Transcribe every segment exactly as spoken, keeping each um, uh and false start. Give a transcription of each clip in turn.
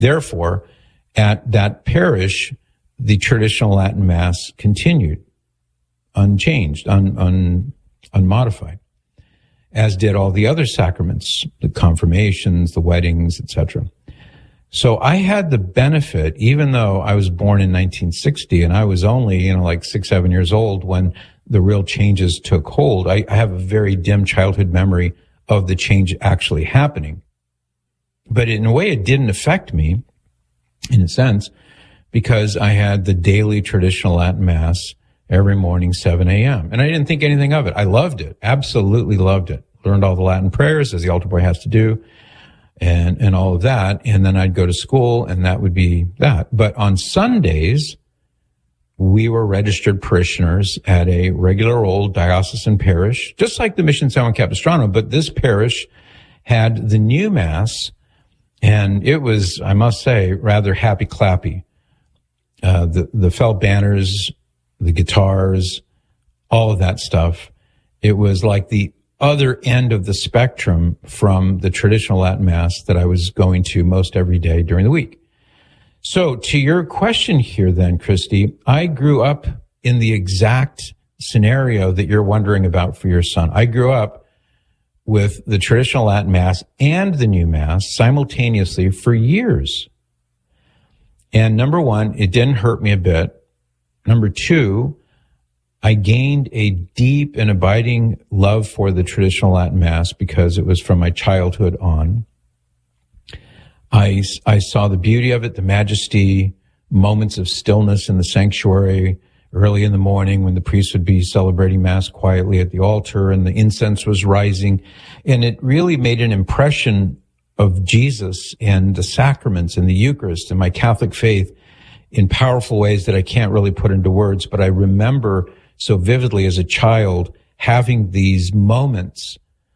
Therefore, at that parish, the traditional Latin Mass continued, unchanged, un, un, unmodified, as did all the other sacraments, the confirmations, the weddings, et cetera. So I had the benefit, even though I was born in nineteen sixty and I was only, you know, like six, seven years old when the real changes took hold. I, I have a very dim childhood memory of the change actually happening. But in a way, it didn't affect me, in a sense, because I had the daily traditional Latin Mass every morning, seven a.m. And I didn't think anything of it. I loved it, absolutely loved it. Learned all the Latin prayers, as the altar boy has to do, and, and all of that. And then I'd go to school, and that would be that. But on Sundays, we were registered parishioners at a regular old diocesan parish, just like the Mission San Juan Capistrano, but this parish had the new Mass, and it was, I must say, rather happy-clappy. Uh, the, the felt banners, the guitars, all of that stuff. It was like the other end of the spectrum from the traditional Latin Mass that I was going to most every day during the week. So to your question here then, Christy, I grew up in the exact scenario that you're wondering about for your son. I grew up with the traditional Latin Mass and the new Mass simultaneously for years. And number one, it didn't hurt me a bit. Number two, I gained a deep and abiding love for the traditional Latin Mass because it was from my childhood on. I, I saw the beauty of it, the majesty, moments of stillness in the sanctuary early in the morning when the priest would be celebrating Mass quietly at the altar and the incense was rising. And it really made an impression of Jesus and the sacraments and the Eucharist and my Catholic faith in powerful ways that I can't really put into words. But I remember so vividly as a child having these moments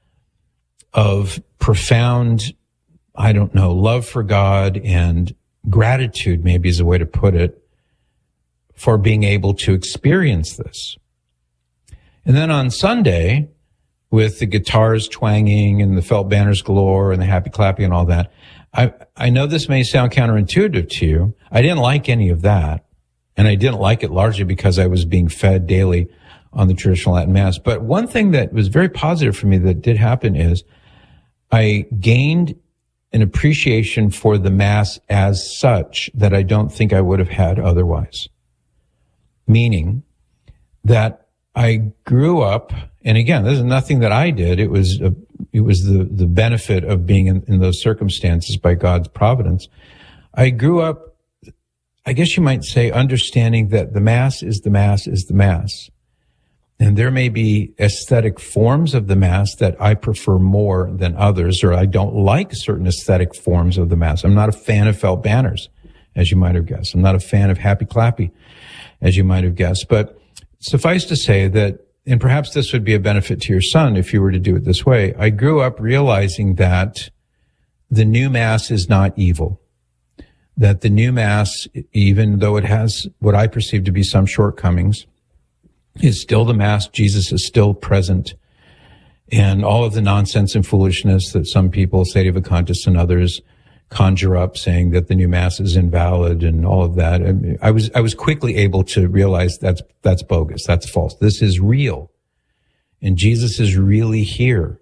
of profound, I don't know, love for God and gratitude, maybe is a way to put it, for being able to experience this. And then on Sunday, with the guitars twanging and the felt banners galore and the happy clapping and all that, I, I know this may sound counterintuitive to you. I didn't like any of that. And I didn't like it largely because I was being fed daily on the traditional Latin Mass. But one thing that was very positive for me that did happen is I gained an appreciation for the Mass as such that I don't think I would have had otherwise. Meaning that I grew up, and again, this is nothing that I did. It was a, it was the, the benefit of being in, in those circumstances by God's providence. I grew up, I guess you might say, understanding that the Mass is the Mass is the Mass. And there may be aesthetic forms of the Mass that I prefer more than others, or I don't like certain aesthetic forms of the Mass. I'm not a fan of felt banners, as you might have guessed. I'm not a fan of happy clappy, as you might have guessed. But suffice to say that, and perhaps this would be a benefit to your son if you were to do it this way, I grew up realizing that the new Mass is not evil. That the new Mass, even though it has what I perceive to be some shortcomings, is still the Mass. Jesus is still present. And all of the nonsense and foolishness that some people, Sedevacantist and others, conjure up saying that the new Mass is invalid and all of that. I was, I was quickly able to realize that's, that's bogus. That's false. This is real. And Jesus is really here.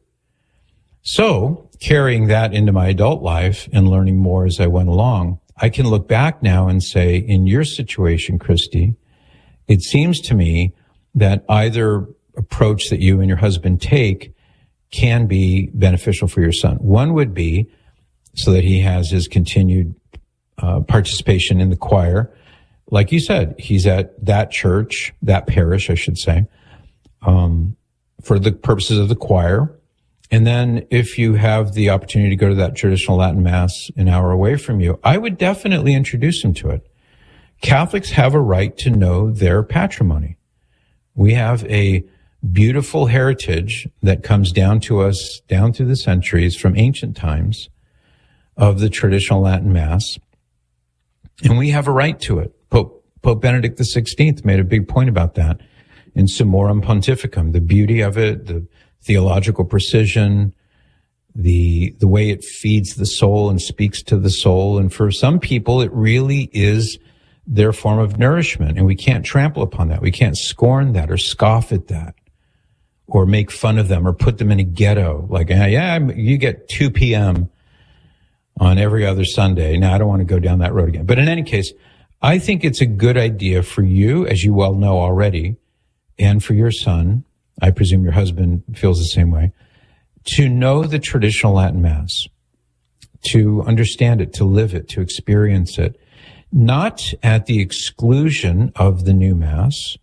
So carrying that into my adult life and learning more as I went along, I can look back now and say, in your situation, Christy, it seems to me that either approach that you and your husband take can be beneficial for your son. One would be so that he has his continued uh, participation in the choir. Like you said, he's at that church, that parish, I should say, um, for the purposes of the choir. And then if you have the opportunity to go to that traditional Latin Mass an hour away from you, I would definitely introduce him to it. Catholics have a right to know their patrimony. We have a beautiful heritage that comes down to us down through the centuries from ancient times of the traditional Latin Mass, and we have a right to it. Pope, Pope Benedict the sixteenth made a big point about that in Summorum Pontificum, the beauty of it, the theological precision, the the way it feeds the soul and speaks to the soul. And for some people, it really is their form of nourishment. And we can't trample upon that. We can't scorn that or scoff at that or make fun of them or put them in a ghetto. Like, yeah, you get two p.m. on every other Sunday. Now, I don't want to go down that road again. But in any case, I think it's a good idea for you, as you well know already, and for your son, I presume your husband feels the same way, to know the traditional Latin Mass, to understand it, to live it, to experience it, not at the exclusion of the new Mass.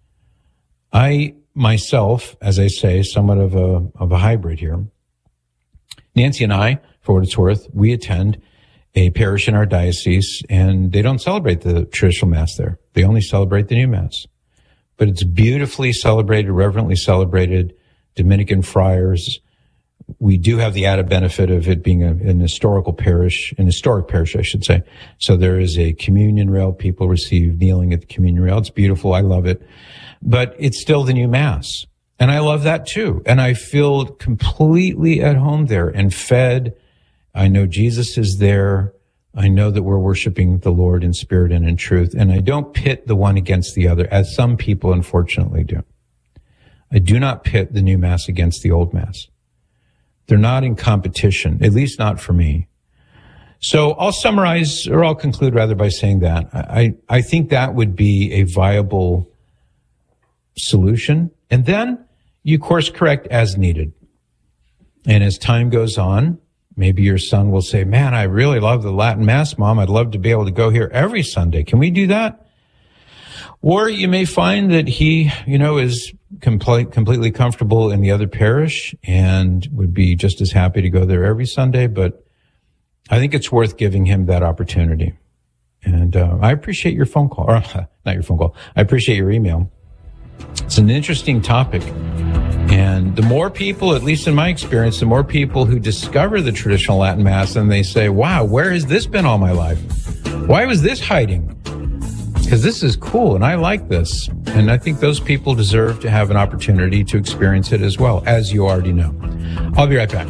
I myself, as I say, somewhat of a of a hybrid here. Nancy and I, for what it's worth, we attend a parish in our diocese, and they don't celebrate the traditional Mass there. They only celebrate the new Mass. But it's beautifully celebrated, reverently celebrated. Dominican friars. We do have the added benefit of it being a, an historical parish, an historic parish, I should say. So there is a communion rail. People receive kneeling at the communion rail. It's beautiful. I love it. But it's still the new Mass. And I love that too. And I feel completely at home there and fed. I know Jesus is there. I know that we're worshiping the Lord in spirit and in truth. And I don't pit the one against the other, as some people unfortunately do. I do not pit the new Mass against the old Mass. They're not in competition, at least not for me. So I'll summarize, or I'll conclude rather by saying that. I, I think that would be a viable solution. And then you course correct as needed. And as time goes on, maybe your son will say, man, I really love the Latin Mass, Mom. I'd love to be able to go here every Sunday. Can we do that? Or you may find that he, you know, is complete, completely comfortable in the other parish and would be just as happy to go there every Sunday. But I think it's worth giving him that opportunity. And uh, I appreciate your phone call, or not your phone call. I appreciate your email. It's an interesting topic. And the more people, at least in my experience, the more people who discover the traditional Latin Mass and they say, wow, where has this been all my life? Why was this hiding? Because this is cool and I like this. And I think those people deserve to have an opportunity to experience it as well, as you already know. I'll be right back.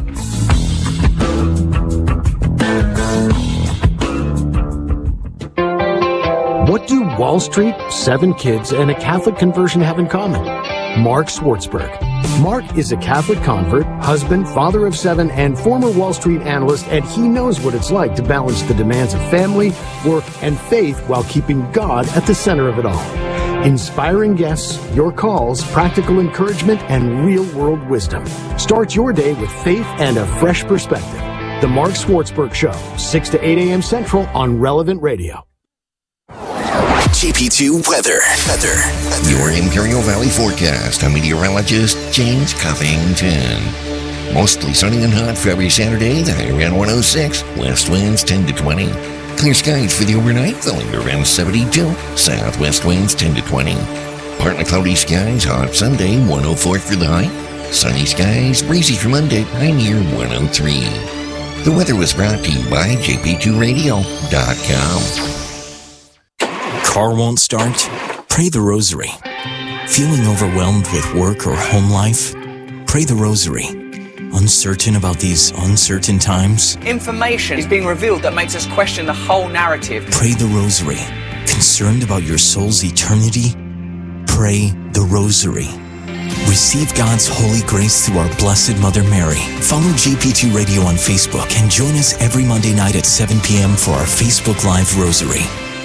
What do Wall Street, seven kids, and a Catholic conversion have in common? Mark Swartzberg. Mark is a Catholic convert, husband, father of seven, and former Wall Street analyst, and he knows what it's like to balance the demands of family, work, and faith while keeping God at the center of it all. Inspiring guests, your calls, practical encouragement, and real-world wisdom. Start your day with faith and a fresh perspective. The Mark Swartzberg Show, six to eight a.m. Central on Relevant Radio. J P two weather. Weather. Your Imperial Valley forecast. I'm meteorologist James Covington. Mostly sunny and hot for every Saturday. The high around one oh six. West winds ten to twenty. Clear skies for the overnight. The low around seventy-two. Southwest winds ten to twenty. Partly cloudy skies. Hot Sunday. one oh four for the high. Sunny skies. Breezy for Monday. High near one oh three. The weather was brought to you by J P two radio dot com. Car won't start? Pray the Rosary. Feeling overwhelmed with work or home life? Pray the Rosary. Uncertain about these uncertain times? Information is being revealed that makes us question the whole narrative. Pray the Rosary. Concerned about your soul's eternity? Pray the Rosary. Receive God's holy grace through our Blessed Mother Mary. Follow J P two Radio on Facebook and join us every Monday night at seven p.m. for our Facebook Live Rosary.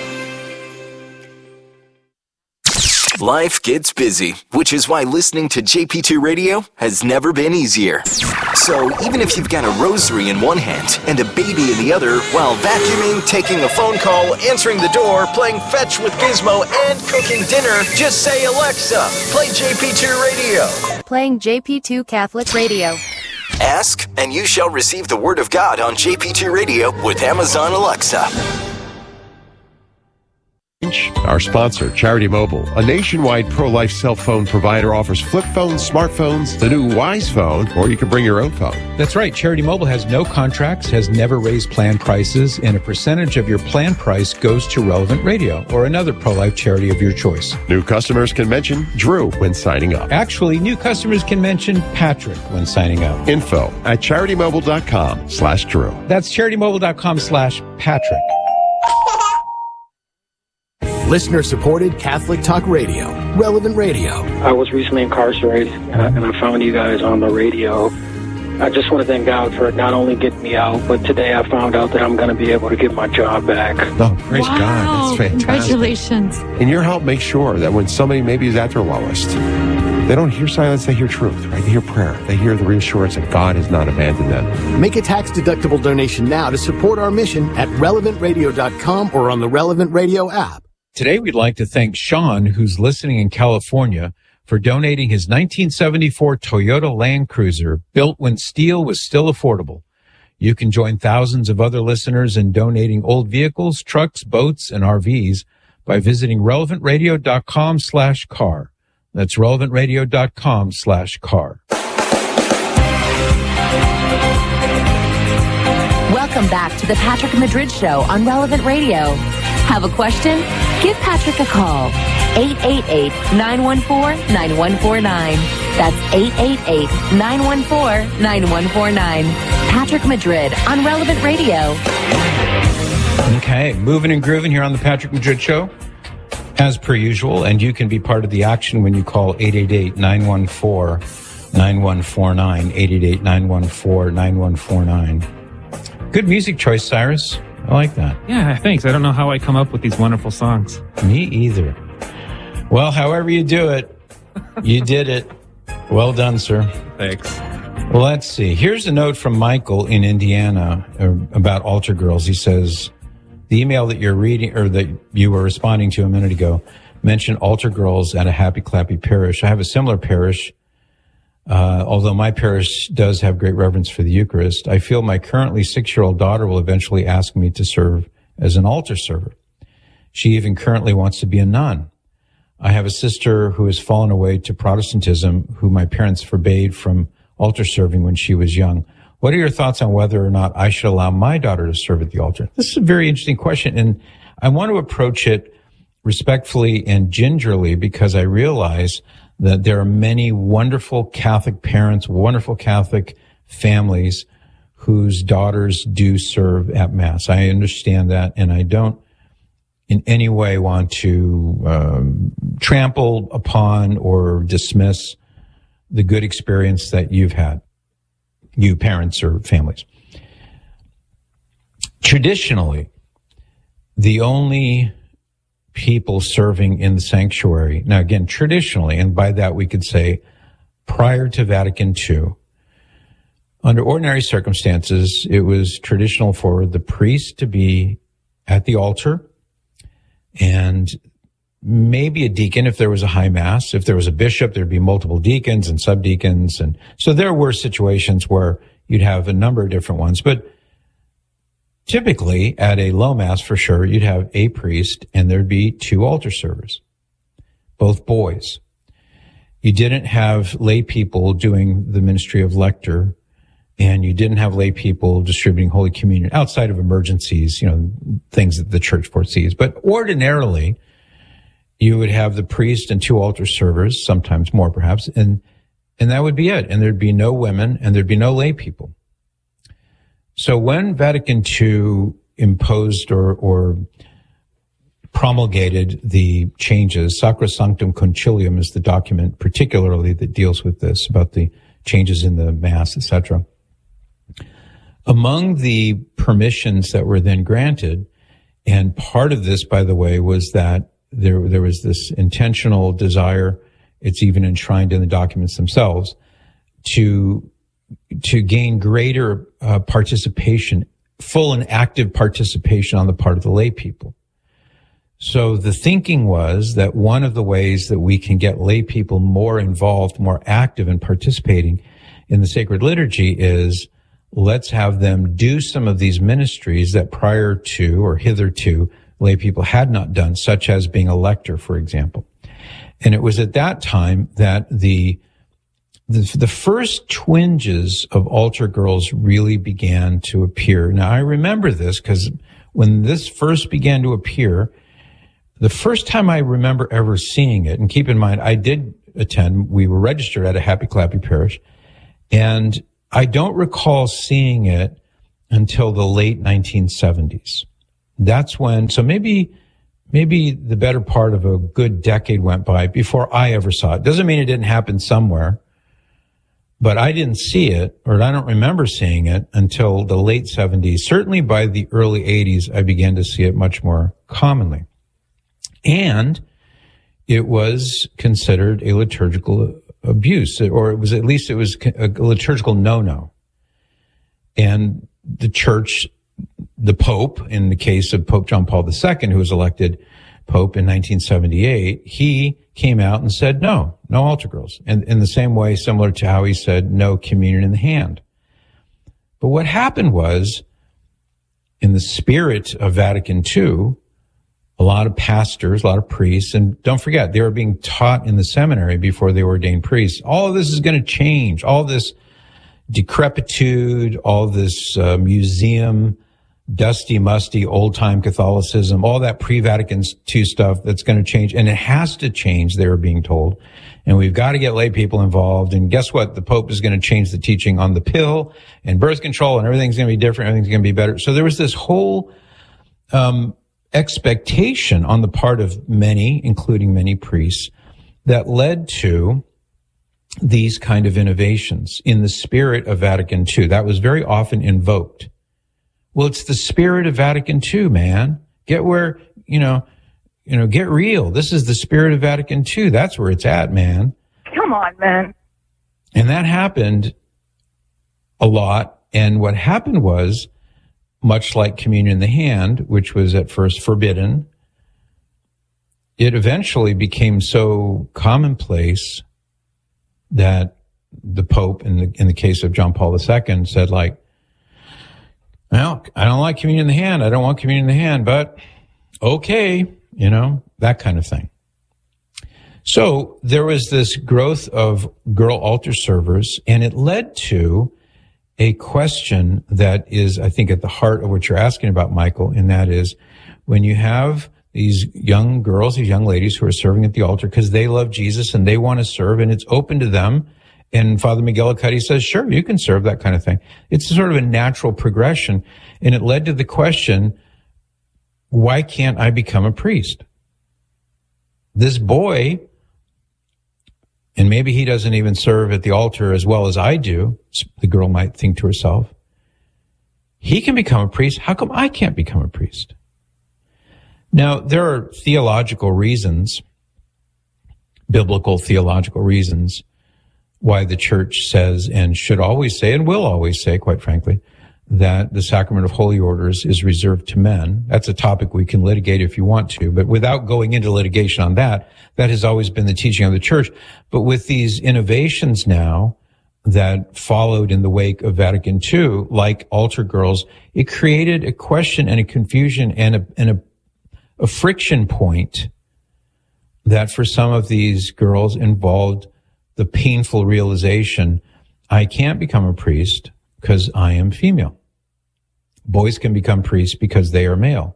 Life gets busy, which is why listening to J P two Radio has never been easier. So even if you've got a rosary in one hand and a baby in the other, while vacuuming, taking a phone call, answering the door, playing fetch with Gizmo, and cooking dinner, just say, Alexa, play J P two Radio. Playing J P two Catholic Radio. Ask, and you shall receive the Word of God on J P two Radio with Amazon Alexa. Our sponsor, Charity Mobile, a nationwide pro-life cell phone provider, offers flip phones, smartphones, the new Wise Phone, or you can bring your own phone. That's right. Charity Mobile has no contracts, has never raised plan prices, and a percentage of your plan price goes to Relevant Radio or another pro-life charity of your choice. New customers can mention Drew when signing up. Actually, new customers can mention Patrick when signing up. Info at charitymobile.com slash Drew. That's charitymobile.com slash Patrick. Listener-supported Catholic Talk Radio, Relevant Radio. I was recently incarcerated, and I, and I found you guys on the radio. I just want to thank God for not only getting me out, but today I found out that I'm going to be able to get my job back. Oh, praise wow. God. That's fantastic. Congratulations. And your help makes sure that when somebody maybe is at their lowest, they don't hear silence, they hear truth, right? They hear prayer. They hear the reassurance that God has not abandoned them. Make a tax-deductible donation now to support our mission at relevant radio dot com or on the Relevant Radio app. Today, we'd like to thank Sean, who's listening in California, for donating his nineteen seventy-four Toyota Land Cruiser, built when steel was still affordable. You can join thousands of other listeners in donating old vehicles, trucks, boats, and R Vs by visiting relevant radio dot com slash car. That's relevant radio dot com slash car. Welcome back to the Patrick Madrid Show on Relevant Radio. Have a question? Give Patrick a call. eight eight eight, nine one four, nine one four nine. That's eight eight eight, nine one four, nine one four nine. Patrick Madrid on Relevant Radio. Okay, moving and grooving here on the Patrick Madrid Show, as per usual, and you can be part of the action when you call eight eight eight, nine one four, nine one four nine, eight eight eight, nine one four, nine one four nine. Good music choice, Cyrus. I like that. Yeah, thanks. I don't know how I come up with these wonderful songs. Me either. Well, however you do it, you did it. Well done, sir. Thanks. Well, let's see. Here's a note from Michael in Indiana about altar girls. He says, the email that you're reading, or that you were responding to a minute ago, mentioned altar girls at a Happy Clappy parish. I have a similar parish. Uh, although my parish does have great reverence for the Eucharist, I feel my currently six-year-old daughter will eventually ask me to serve as an altar server. She even currently wants to be a nun. I have a sister who has fallen away to Protestantism, who my parents forbade from altar serving when she was young. What are your thoughts on whether or not I should allow my daughter to serve at the altar? This is a very interesting question, and I want to approach it respectfully and gingerly because I realize that there are many wonderful Catholic parents, wonderful Catholic families whose daughters do serve at Mass. I understand that, and I don't in any way want to um, trample upon or dismiss the good experience that you've had, you parents or families. Traditionally, the only people serving in the sanctuary, now again, traditionally, and by that we could say prior to Vatican Two, under ordinary circumstances, it was traditional for the priest to be at the altar and maybe a deacon if there was a high mass. If there was a bishop, there'd be multiple deacons and subdeacons. And so there were situations where you'd have a number of different ones, but typically, at a low mass, for sure, you'd have a priest and there'd be two altar servers, both boys. You didn't have lay people doing the ministry of lector, and you didn't have lay people distributing Holy Communion outside of emergencies, you know, things that the church foresees. But ordinarily, you would have the priest and two altar servers, sometimes more perhaps, and and that would be it. And there'd be no women and there'd be no lay people. So when Vatican Two imposed or, or promulgated the changes, Sacrosanctum Concilium is the document particularly that deals with this, about the changes in the Mass, et cetera. Among the permissions that were then granted, and part of this, by the way, was that there, there was this intentional desire, it's even enshrined in the documents themselves, to to gain greater uh, participation, full and active participation on the part of the lay people. So the thinking was that one of the ways that we can get lay people more involved, more active in participating in the sacred liturgy is let's have them do some of these ministries that prior to or hitherto lay people had not done, such as being a lector, for example. And it was at that time that the the, the first twinges of altar girls really began to appear. Now, I remember this because when this first began to appear, the first time I remember ever seeing it, and keep in mind, I did attend, we were registered at a Happy Clappy parish, and I don't recall seeing it until the late nineteen seventies. That's when, so maybe, maybe the better part of a good decade went by before I ever saw it. Doesn't mean it didn't happen somewhere, but I didn't see it, or I don't remember seeing it until the late seventies. Certainly by the early eighties, I began to see it much more commonly. And it was considered a liturgical abuse, or it was, at least it was a liturgical no-no. And the church, the Pope, in the case of Pope John Paul the Second, who was elected Pope in nineteen seventy-eight, he came out and said, no, no altar girls. And in the same way, similar to how he said no communion in the hand. But what happened was, in the spirit of Vatican Two, a lot of pastors, a lot of priests, and don't forget, they were being taught in the seminary before they were ordained priests. All of this is going to change. All this decrepitude, all this uh, museum, dusty, musty, old-time Catholicism, all that pre-Vatican Two stuff, that's going to change. And it has to change, they were being told. And we've got to get lay people involved. And guess what? The Pope is going to change the teaching on the pill and birth control, and everything's going to be different. Everything's going to be better. So there was this whole um expectation on the part of many, including many priests, that led to these kind of innovations in the spirit of Vatican Two. That was very often invoked. Well, it's the spirit of Vatican Two, man. Get where, you know, you know, get real. This is the spirit of Vatican Two. That's where it's at, man. Come on, man. And that happened a lot. And what happened was, much like communion in the hand, which was at first forbidden, it eventually became so commonplace that the Pope, in the in the case of John Paul the Second, said, like, well, I don't like communion in the hand. I don't want communion in the hand, but okay, you know, that kind of thing. So there was this growth of girl altar servers, and it led to a question that is, I think, at the heart of what you're asking about, Michael, and that is, when you have these young girls, these young ladies who are serving at the altar because they love Jesus and they want to serve, and it's open to them, and Father McGillicuddy says, sure, you can serve, that kind of thing. It's sort of a natural progression, and it led to the question, why can't I become a priest? This boy, and maybe he doesn't even serve at the altar as well as I do, the girl might think to herself, he can become a priest. How come I can't become a priest? Now, there are theological reasons, biblical theological reasons, why the church says, and should always say, and will always say, quite frankly, that the sacrament of holy orders is reserved to men. That's a topic we can litigate if you want to, but without going into litigation on that, that has always been the teaching of the church. But with these innovations now that followed in the wake of Vatican Two, like altar girls, it created a question and a confusion and a, and a, a friction point that for some of these girls involved the painful realization, I can't become a priest because I am female. Boys can become priests because they are male.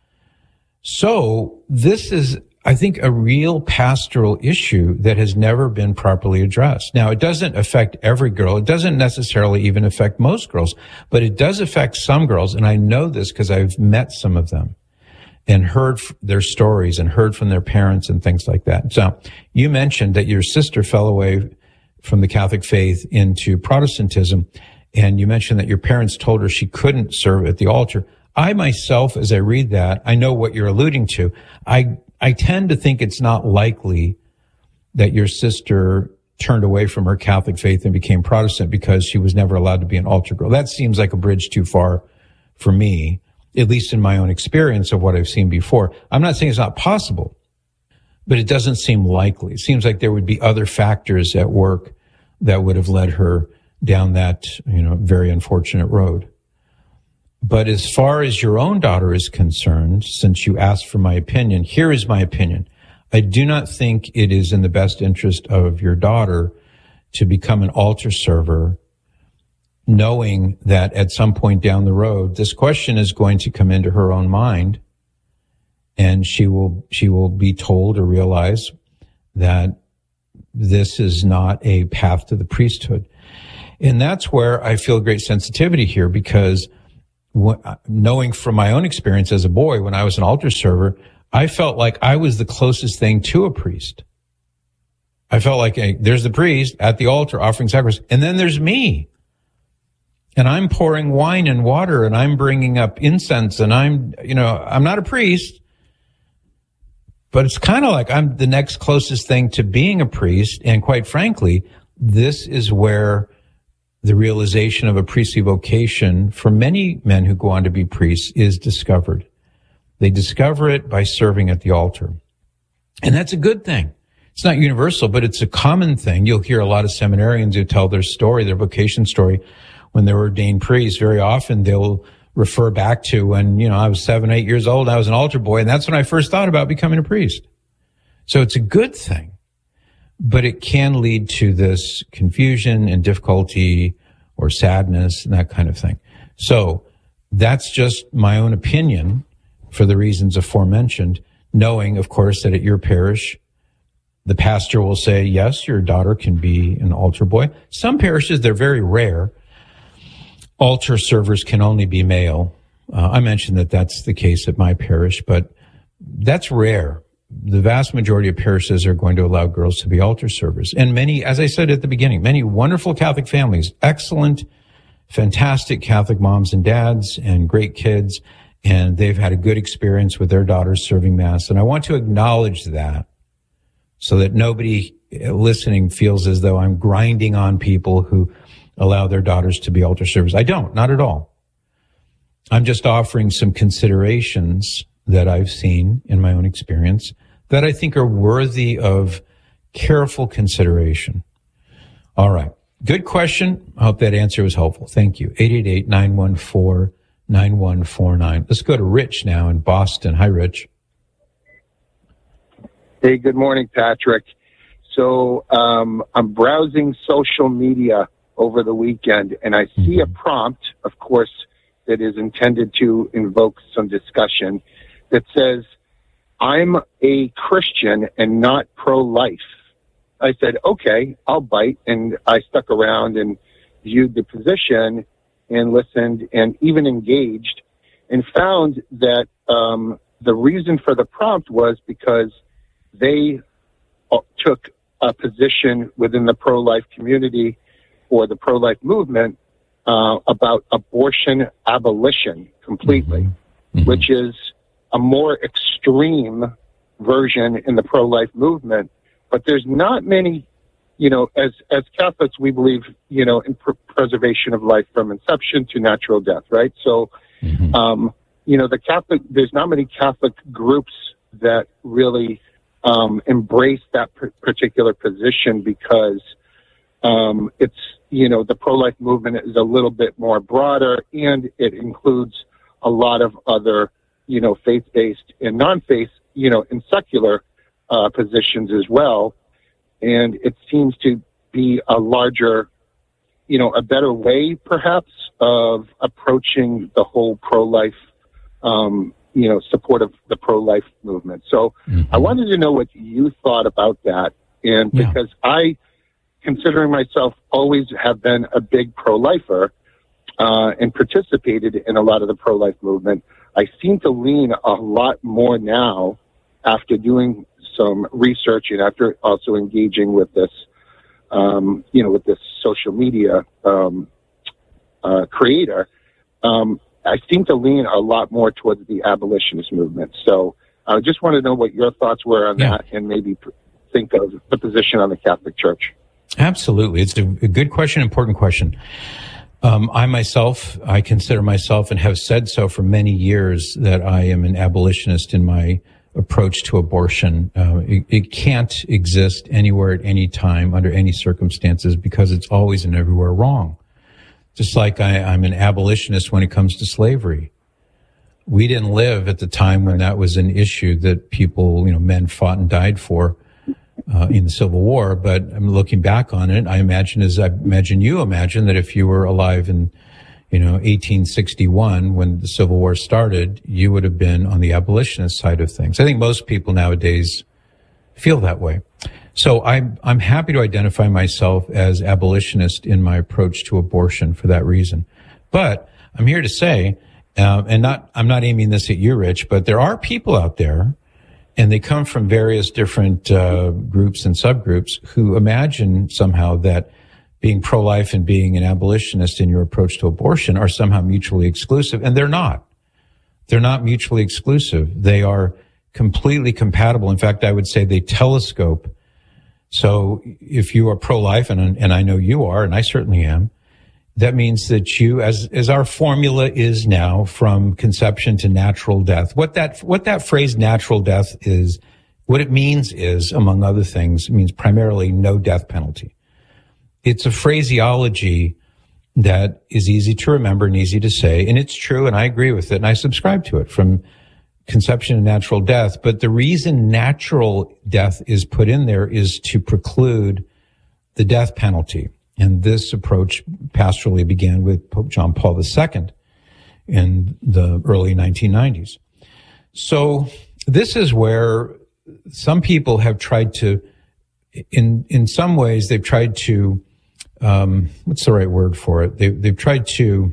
So this is, I think, a real pastoral issue that has never been properly addressed. Now, it doesn't affect every girl. It doesn't necessarily even affect most girls, but it does affect some girls. And I know this because I've met some of them and heard their stories and heard from their parents and things like that. So you mentioned that your sister fell away from the Catholic faith into Protestantism. And you mentioned that your parents told her she couldn't serve at the altar. I myself, as I read that, I know what you're alluding to. I, I tend to think it's not likely that your sister turned away from her Catholic faith and became Protestant because she was never allowed to be an altar girl. That seems like a bridge too far for me, at least in my own experience of what I've seen before. I'm not saying it's not possible, but it doesn't seem likely. It seems like there would be other factors at work that would have led her down that, you know, very unfortunate road. But as far as your own daughter is concerned, since you asked for my opinion, here is my opinion. I do not think it is in the best interest of your daughter to become an altar server, knowing that at some point down the road, this question is going to come into her own mind, and she will, she will be told or realize that this is not a path to the priesthood. And that's where I feel great sensitivity here, because knowing from my own experience as a boy, when I was an altar server, I felt like I was the closest thing to a priest. I felt like, hey, there's the priest at the altar offering sacrifice, and then there's me. And I'm pouring wine and water, and I'm bringing up incense, and I'm, you know, I'm not a priest, but it's kind of like I'm the next closest thing to being a priest. And quite frankly, this is where the realization of a priestly vocation for many men who go on to be priests is discovered. They discover it by serving at the altar. And that's a good thing. It's not universal, but it's a common thing. You'll hear a lot of seminarians who tell their story, their vocation story, when they were ordained priests. Very often they'll refer back to when, you know, I was seven, eight years old, I was an altar boy, and that's when I first thought about becoming a priest. So it's a good thing. But it can lead to this confusion and difficulty or sadness and that kind of thing. So that's just my own opinion for the reasons aforementioned, knowing, of course, that at your parish, the pastor will say, yes, your daughter can be an altar boy. Some parishes, they're very rare. Altar servers can only be male. Uh, I mentioned that that's the case at my parish, but that's rare. The vast majority of parishes are going to allow girls to be altar servers. And many, as I said at the beginning, many wonderful Catholic families, excellent, fantastic Catholic moms and dads and great kids, and they've had a good experience with their daughters serving Mass. And I want to acknowledge that so that nobody listening feels as though I'm grinding on people who allow their daughters to be altar servers. I don't, not at all. I'm just offering some considerations that I've seen in my own experience that I think are worthy of careful consideration. All right. Good question. I hope that answer was helpful. Thank you. eight eight eight, nine one four, nine one four nine. Let's go to Rich now in Boston. Hi, Rich. Hey, good morning, Patrick. So um, I'm browsing social media over the weekend, and I see a prompt, of course, that is intended to invoke some discussion that says, I'm a Christian and not pro-life. I said, okay, I'll bite. And I stuck around and viewed the position and listened and even engaged and found that um, the reason for the prompt was because they took a position within the pro-life community or the pro-life movement uh, about abortion abolition completely, mm-hmm. Mm-hmm. which is a more extreme version in the pro-life movement. But there's not many, you know, as, as Catholics, we believe, you know, in pr- preservation of life from inception to natural death, right? So, mm-hmm. um, you know, the Catholic, there's not many Catholic groups that really um, embrace that p- particular position because um, it's, you know, the pro-life movement is a little bit more broader and it includes a lot of other, you know, faith-based and non-faith, you know, and secular uh, positions as well. And it seems to be a larger, you know, a better way perhaps of approaching the whole pro-life, um, you know, support of the pro-life movement. So mm-hmm. I wanted to know what you thought about that. And yeah. because I, considering myself, always have been a big pro-lifer uh, and participated in a lot of the pro-life movement, I seem to lean a lot more now after doing some research and after also engaging with this, um, you know, with this social media um, uh, creator. Um, I seem to lean a lot more towards the abolitionist movement. So I just want to know what your thoughts were on yeah. that and maybe think of the position on the Catholic Church. Absolutely. It's a, a good question, important question. Um, I myself, I consider myself and have said so for many years that I am an abolitionist in my approach to abortion. Uh, it, it can't exist anywhere at any time under any circumstances because it's always and everywhere wrong. Just like I, I'm an abolitionist when it comes to slavery. We didn't live at the time when that was an issue that people, you know, men fought and died for uh, in the Civil War. But I'm looking back on it. I imagine, as I imagine you imagine, that if you were alive in, you know, eighteen sixty-one when the Civil War started, you would have been on the abolitionist side of things. I think most people nowadays feel that way. So I'm, I'm happy to identify myself as abolitionist in my approach to abortion for that reason. But I'm here to say, uh, and not, I'm not aiming this at you, Rich, but there are people out there, and they come from various different, uh, groups and subgroups who imagine somehow that being pro-life and being an abolitionist in your approach to abortion are somehow mutually exclusive. And they're not. They're not mutually exclusive. They are completely compatible. In fact, I would say they telescope. So if you are pro-life, and, and I know you are, and I certainly am, that means that you, as, as our formula is now, from conception to natural death, what that, what that phrase natural death is, what it means is, among other things, it means primarily no death penalty. It's a phraseology that is easy to remember and easy to say, and it's true, and I agree with it, and I subscribe to it, from conception to natural death. But the reason natural death is put in there is to preclude the death penalty. And this approach pastorally began with Pope John Paul the Second in the early nineteen nineties. So this is where some people have tried to, in in some ways, they've tried to, um, what's the right word for it? They, they've tried to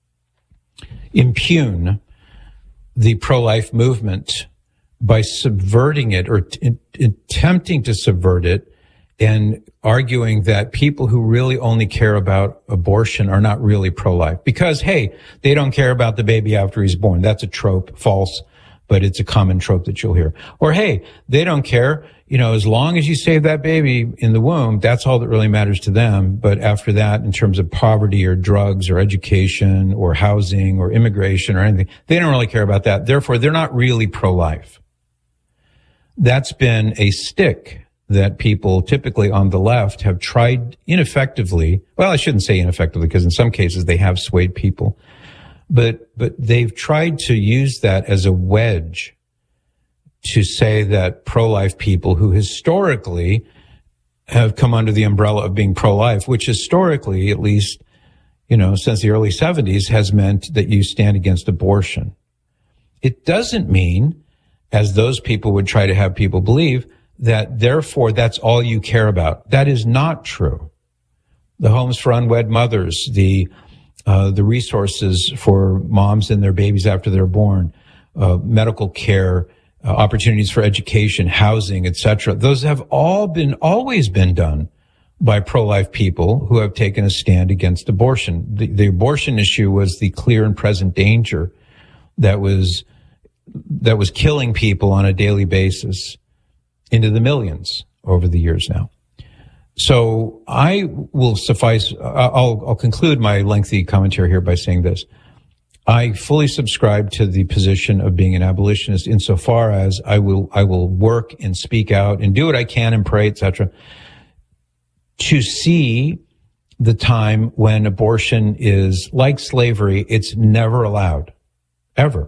impugn the pro-life movement by subverting it, or t- attempting to subvert it, and arguing that people who really only care about abortion are not really pro-life. Because, hey, they don't care about the baby after he's born. That's a trope, false, but it's a common trope that you'll hear. Or, hey, they don't care, you know, as long as you save that baby in the womb, that's all that really matters to them. But after that, in terms of poverty or drugs or education or housing or immigration or anything, they don't really care about that. Therefore, they're not really pro-life. That's been a stick that people typically on the left have tried ineffectively. Well, I shouldn't say ineffectively, because in some cases they have swayed people. But, but they've tried to use that as a wedge to say that pro-life people who historically have come under the umbrella of being pro-life, which historically, at least, you know, since the early seventies, has meant that you stand against abortion. It doesn't mean, as those people would try to have people believe, that therefore that's all you care about. That is not true. The homes for unwed mothers, the uh, the resources for moms and their babies after they're born, uh, medical care, uh, opportunities for education, housing, et cetera. Those have all been, always been done by pro-life people who have taken a stand against abortion. The, the abortion issue was the clear and present danger that was that was killing people on a daily basis, into the millions over the years now. So I will suffice, I'll, I'll conclude my lengthy commentary here by saying this. I fully subscribe to the position of being an abolitionist insofar as I will, I will work and speak out and do what I can and pray, et cetera, to see the time when abortion is like slavery. It's never allowed, ever.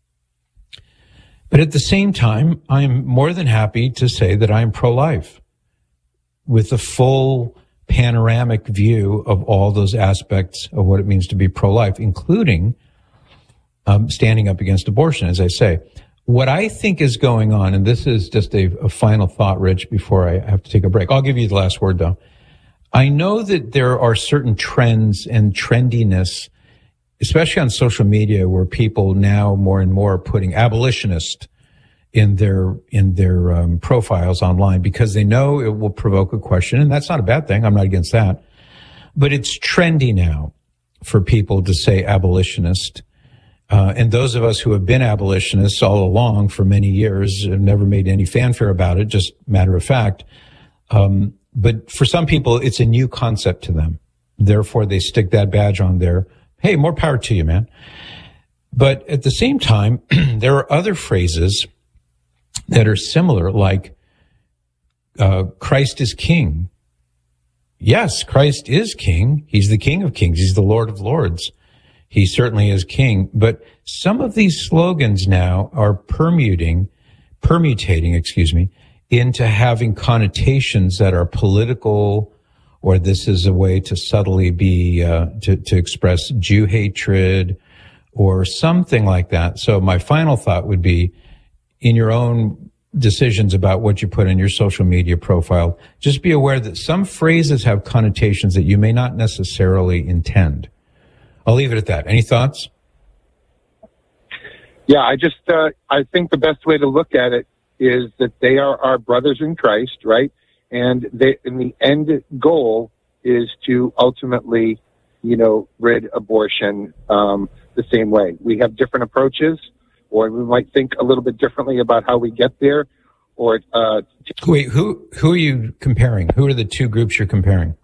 But at the same time, I'm more than happy to say that I'm pro-life, with a full panoramic view of all those aspects of what it means to be pro-life, including um, standing up against abortion, as I say. What I think is going on, and this is just a, a final thought, Rich, before I have to take a break. I'll give you the last word, though. I know that there are certain trends and trendiness, especially on social media, where people now more and more are putting abolitionist in their in their um, profiles online, because they know it will provoke a question, and that's not a bad thing. I'm not against that. But it's trendy now for people to say abolitionist. Uh, and those of us who have been abolitionists all along for many years have never made any fanfare about it, just matter of fact. Um, but for some people, it's a new concept to them. Therefore, they stick that badge on there. Hey, more power to you, man. But at the same time, there are other phrases that are similar, like uh, Christ is King, yes, Christ is king. He's the King of Kings. He's the Lord of Lords. He certainly is king. But some of these slogans now are permuting, permutating, excuse me, into having connotations that are political, or this is a way to subtly be, uh, to, to express Jew hatred or something like that. So my final thought would be, in your own decisions about what you put in your social media profile, just be aware that some phrases have connotations that you may not necessarily intend. I'll leave it at that. Any thoughts? Yeah, I just, uh, I think the best way to look at it is that they are our brothers in Christ, right? And they, and the end goal is to ultimately, you know, rid abortion um, the same way. We have different approaches, or we might think a little bit differently about how we get there. Or uh, wait, who who are you comparing? Who are the two groups you're comparing?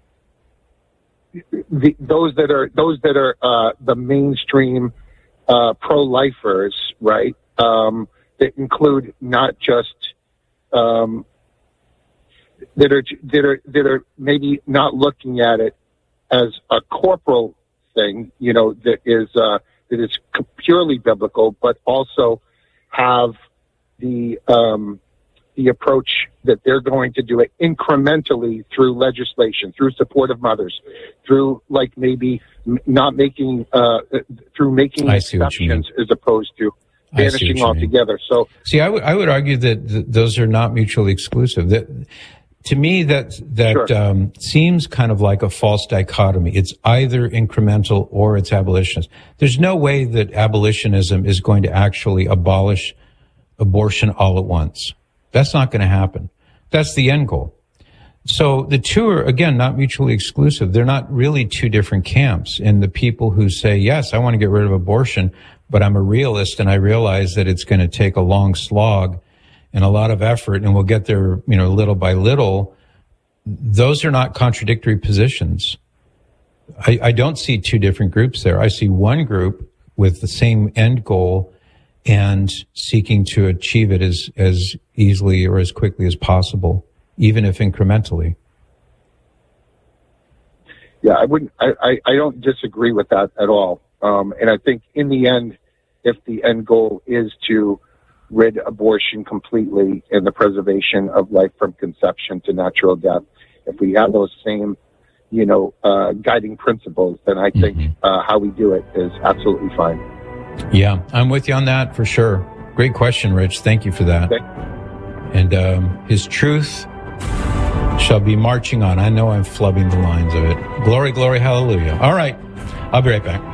The, those that are those that are uh, the mainstream uh, pro-lifers, right? Um, that include not just um, that are that are that are maybe not looking at it as a corporal thing, you know, that is uh, that is purely biblical, but also have the um, the approach that they're going to do it incrementally through legislation, through support of mothers, through like maybe m- not making uh, through making exceptions as opposed to banishing altogether. So, see, I would I would argue that th- those are not mutually exclusive. That to me, that that sure. um, seems kind of like a false dichotomy. It's either incremental or it's abolitionist. There's no way that abolitionism is going to actually abolish abortion all at once. That's not going to happen. That's the end goal. So the two are, again, not mutually exclusive. They're not really two different camps. And the people who say, yes, I want to get rid of abortion, but I'm a realist and I realize that it's going to take a long slog and a lot of effort and we'll get there, you know, little by little. Those are not contradictory positions. I, I don't see two different groups there. I see one group with the same end goal and seeking to achieve it as, as easily or as quickly as possible, even if incrementally. Yeah, I wouldn't, I, I, I don't disagree with that at all. Um, and I think in the end, if the end goal is to rid abortion completely and the preservation of life from conception to natural death, if we have those same, you know, uh, guiding principles, then I think mm-hmm. uh, how we do it is absolutely fine. Yeah, I'm with you on that for sure. Great question, Rich. Thank you for that. Okay. And um, his truth shall be marching on. I know I'm flubbing the lines of it. Glory, glory, hallelujah. All right. I'll be right back.